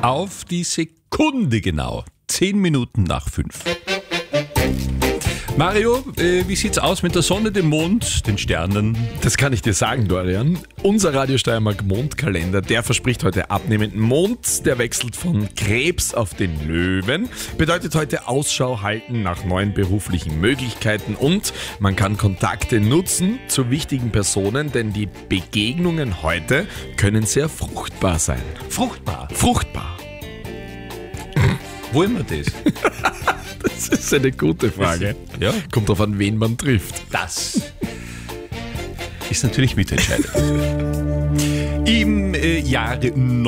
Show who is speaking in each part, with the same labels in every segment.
Speaker 1: Auf die Sekunde genau. 10 Minuten nach 5. Mario, wie sieht's aus mit der Sonne, dem Mond, den Sternen?
Speaker 2: Das kann ich dir sagen, Dorian. Unser Radio Steiermark Mondkalender, der verspricht heute abnehmenden Mond. Der wechselt von Krebs auf den Löwen. Bedeutet heute Ausschau halten nach neuen beruflichen Möglichkeiten und man kann Kontakte nutzen zu wichtigen Personen, denn die Begegnungen heute können sehr fruchtbar sein.
Speaker 1: Fruchtbar.
Speaker 2: Fruchtbar.
Speaker 1: Wollen wir das?
Speaker 2: Das ist eine gute Frage.
Speaker 1: Ja.
Speaker 2: Kommt drauf an, wen man trifft.
Speaker 1: Das ist natürlich mitentscheidend. Im Jahre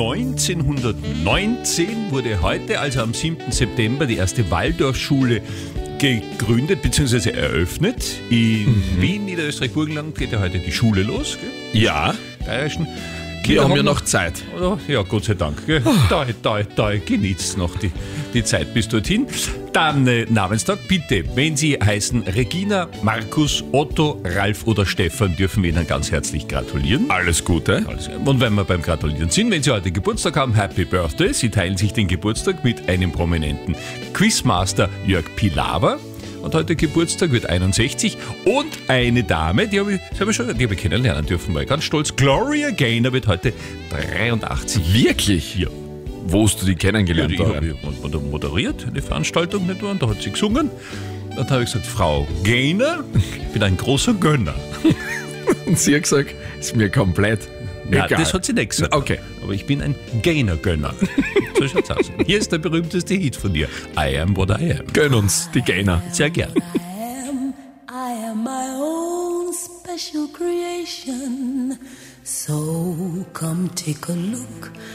Speaker 1: 1919 wurde heute, also am 7. September, die erste Waldorfschule gegründet bzw. eröffnet. In Wien, Niederösterreich-Burgenland geht ja heute die Schule los. Gell?
Speaker 2: Ja,
Speaker 1: Bayerischen.
Speaker 2: wir haben ja noch Zeit.
Speaker 1: Ja, Gott sei Dank. Gell? Genießt noch die Zeit bis dorthin. Dann Namenstag, bitte, wenn Sie heißen Regina, Markus, Otto, Ralf oder Stefan, dürfen wir Ihnen ganz herzlich gratulieren.
Speaker 2: Alles Gute.
Speaker 1: Und wenn wir beim Gratulieren sind, wenn Sie heute Geburtstag haben, Happy Birthday. Sie teilen sich den Geburtstag mit einem prominenten Quizmaster, Jörg Pilawa. Und heute Geburtstag, wird 61. Und eine Dame, die habe ich kennenlernen dürfen, war ich ganz stolz. Gloria Gaynor wird heute 83.
Speaker 2: Wirklich?
Speaker 1: Ja.
Speaker 2: Wo hast du die kennengelernt?
Speaker 1: Ich habe moderiert, eine Veranstaltung, nicht wahr? Und da hat sie gesungen. Dann habe ich gesagt, Frau Gaynor, ich bin ein großer Gönner.
Speaker 2: Und sie hat gesagt, ist mir komplett
Speaker 1: Nein,
Speaker 2: egal.
Speaker 1: das hat sie nicht gesagt.
Speaker 2: Okay.
Speaker 1: Aber ich bin ein Gaynor-Gönner. So schaut's aus. Hier ist der berühmteste Hit von dir. I am what I am.
Speaker 2: Gönn uns, die Gaynor.
Speaker 1: Sehr gern.
Speaker 3: I am my own special creation. So come take a look